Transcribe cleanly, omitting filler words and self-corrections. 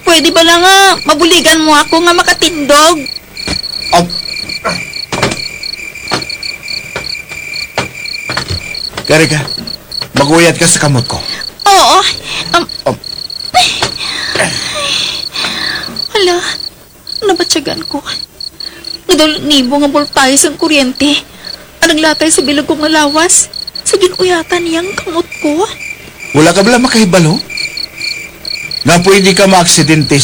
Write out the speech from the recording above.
Pwede ba lang nga mabuligan mo ako nga makatindog? Oh. Kari ka, maguyat ka sa kamot ko. Oo. Oh. Hala, nabatsagan ko. Nadalnibo nga voltahe sa kuryente. Anong latay sa bilog kong lawas? Sa ginuyatan niyang kamot ko. Wala ka bala makahibalo? Nga pwede ka maaksidente